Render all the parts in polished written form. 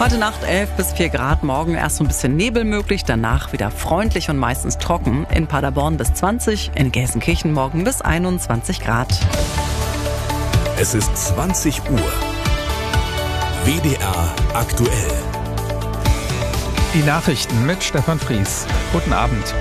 Heute Nacht 11 bis 4 Grad, morgen erst so ein bisschen Nebel möglich, danach wieder freundlich und meistens trocken. In Paderborn bis 20, in Gelsenkirchen morgen bis 21 Grad. Es ist 20 Uhr. WDR aktuell. Die Nachrichten mit Stefan Fries. Guten Abend.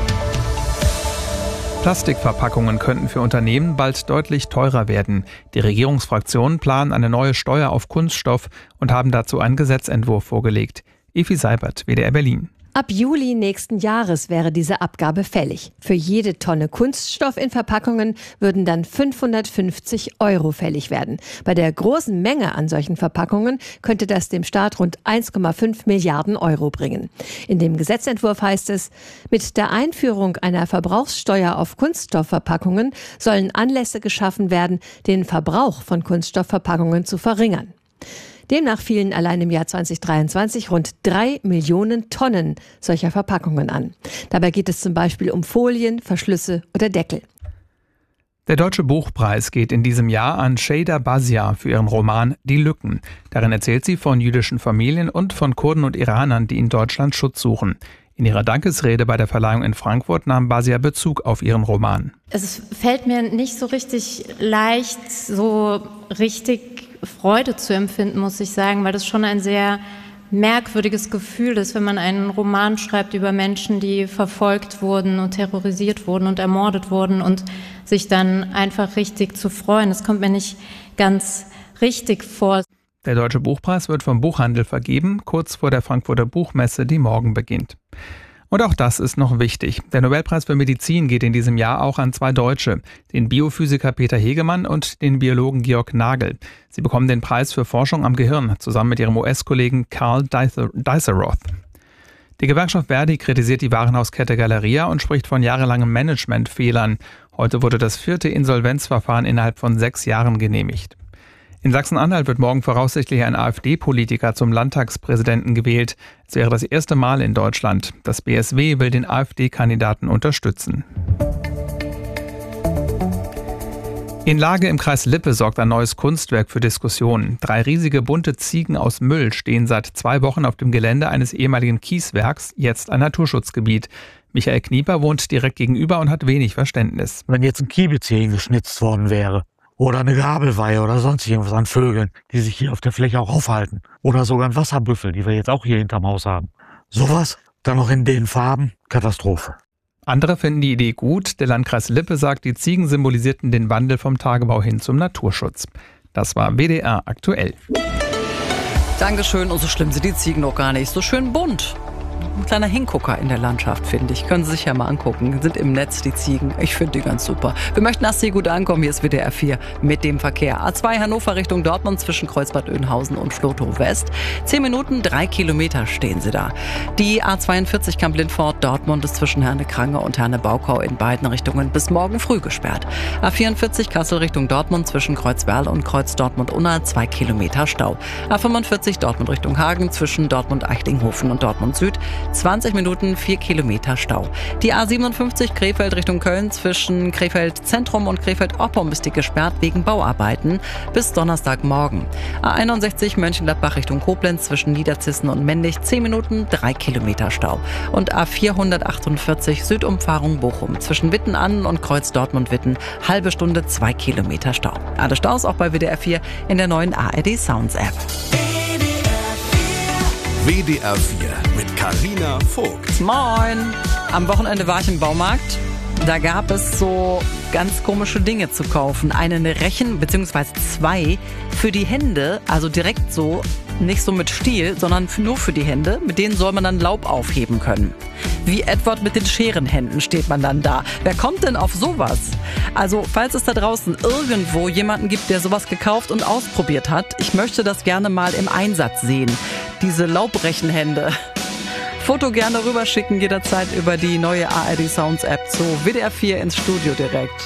Plastikverpackungen könnten für Unternehmen bald deutlich teurer werden. Die Regierungsfraktionen planen eine neue Steuer auf Kunststoff und haben dazu einen Gesetzentwurf vorgelegt. Evi Seibert, WDR Berlin. Ab Juli nächsten Jahres wäre diese Abgabe fällig. Für jede Tonne Kunststoff in Verpackungen würden dann 550 € fällig werden. Bei der großen Menge an solchen Verpackungen könnte das dem Staat rund 1,5 Milliarden € bringen. In dem Gesetzentwurf heißt es, mit der Einführung einer Verbrauchssteuer auf Kunststoffverpackungen sollen Anlässe geschaffen werden, den Verbrauch von Kunststoffverpackungen zu verringern. Demnach fielen allein im Jahr 2023 rund 3 Millionen Tonnen solcher Verpackungen an. Dabei geht es zum Beispiel um Folien, Verschlüsse oder Deckel. Der Deutsche Buchpreis geht in diesem Jahr an Şeyda Bazia für ihren Roman Die Lücken. Darin erzählt sie von jüdischen Familien und von Kurden und Iranern, die in Deutschland Schutz suchen. In ihrer Dankesrede bei der Verleihung in Frankfurt nahm Bazia Bezug auf ihren Roman. Es fällt mir nicht so richtig leicht, so richtig Freude zu empfinden, muss ich sagen, weil das schon ein sehr merkwürdiges Gefühl ist, wenn man einen Roman schreibt über Menschen, die verfolgt wurden und terrorisiert wurden und ermordet wurden und sich dann einfach richtig zu freuen. Das kommt mir nicht ganz richtig vor. Der Deutsche Buchpreis wird vom Buchhandel vergeben, kurz vor der Frankfurter Buchmesse, die morgen beginnt. Und auch das ist noch wichtig. Der Nobelpreis für Medizin geht in diesem Jahr auch an 2 Deutsche, den Biophysiker Peter Hegemann und den Biologen Georg Nagel. Sie bekommen den Preis für Forschung am Gehirn, zusammen mit ihrem US-Kollegen Carl Diceroth. Die Gewerkschaft Verdi kritisiert die Warenhauskette Galeria und spricht von jahrelangen Managementfehlern. Heute wurde das 4. Insolvenzverfahren innerhalb von 6 Jahren genehmigt. In Sachsen-Anhalt wird morgen voraussichtlich ein AfD-Politiker zum Landtagspräsidenten gewählt. Es wäre das erste Mal in Deutschland. Das BSW will den AfD-Kandidaten unterstützen. In Lage im Kreis Lippe sorgt ein neues Kunstwerk für Diskussionen. 3 riesige bunte Ziegen aus Müll stehen seit 2 Wochen auf dem Gelände eines ehemaligen Kieswerks, jetzt ein Naturschutzgebiet. Michael Knieper wohnt direkt gegenüber und hat wenig Verständnis. Wenn jetzt ein Kiebitz hier hingeschnitzt worden wäre, oder eine Gabelweihe oder sonst irgendwas an Vögeln, die sich hier auf der Fläche auch aufhalten. Oder sogar ein Wasserbüffel, die wir jetzt auch hier hinterm Haus haben. Sowas, dann noch in den Farben, Katastrophe. Andere finden die Idee gut. Der Landkreis Lippe sagt, die Ziegen symbolisierten den Wandel vom Tagebau hin zum Naturschutz. Das war WDR aktuell. Dankeschön. Und so schlimm sind die Ziegen noch gar nicht. So schön bunt. Ein kleiner Hingucker in der Landschaft, finde ich. Können Sie sich ja mal angucken. Sind im Netz die Ziegen. Ich finde die ganz super. Wir möchten, dass Sie gut ankommen. Hier ist WDR 4 mit dem Verkehr. A2 Hannover Richtung Dortmund zwischen Kreuzbad Oeynhausen und Flotow West. 10 Minuten, 3 Kilometer stehen Sie da. Die A42 Kamp-Lindfort Dortmund ist zwischen Herne-Krange und Herne-Baukau in beiden Richtungen bis morgen früh gesperrt. A44 Kassel Richtung Dortmund zwischen Kreuzwerl und Kreuz Dortmund-Unna 2 Kilometer Stau. A45 Dortmund Richtung Hagen zwischen Dortmund-Eichlinghofen und Dortmund Süd 20 Minuten, 4 Kilometer Stau. Die A57 Krefeld Richtung Köln zwischen Krefeld Zentrum und Krefeld Oppum ist die gesperrt wegen Bauarbeiten bis Donnerstagmorgen. A61 Mönchengladbach Richtung Koblenz zwischen Niederzissen und Mendig 10 Minuten, 3 Kilometer Stau. Und A448 Südumfahrung Bochum zwischen Witten-Annen und Kreuz Dortmund-Witten halbe Stunde, 2 Kilometer Stau. Alle Staus auch bei WDR 4 in der neuen ARD Sounds App. WDR 4 mit Carina Vogt. Moin! Am Wochenende war ich im Baumarkt. Da gab es so ganz komische Dinge zu kaufen. Einen Rechen, beziehungsweise 2 für die Hände, also direkt so, nicht so mit Stiel, sondern nur für die Hände. Mit denen soll man dann Laub aufheben können. Wie Edward mit den Scherenhänden steht man dann da. Wer kommt denn auf sowas? Also, falls es da draußen irgendwo jemanden gibt, der sowas gekauft und ausprobiert hat, ich möchte das gerne mal im Einsatz sehen. Diese Laubrechenhände. Foto gerne rüberschicken, jederzeit über die neue ARD Sounds App zu WDR 4 ins Studio direkt.